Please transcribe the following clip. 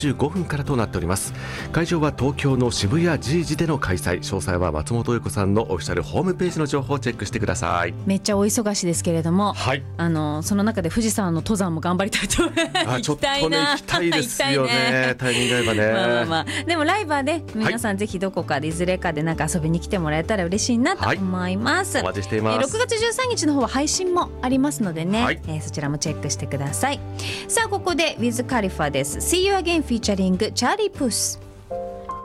15分からとなっております。会場は東京の渋谷 G 字での開催。詳細は松本優子さんのオフィシャルホームページの情報をチェックしてください。 めっちゃお忙しいですけれども、 はい、 その中で富士山の登山も頑張りたいと思います。 ちょっとね行きたいですよねタイミング合えばね。 でもライブはね、皆さんぜひどこかでいずれかでなんか遊びに来てもらえたら嬉しいなと思います。 お待ちしています。 6月13日の方は配信もありますのでね、そちらもチェックしてください。さあここで Wiz Khalifa です。 See You Again featuring チャーリー・プース。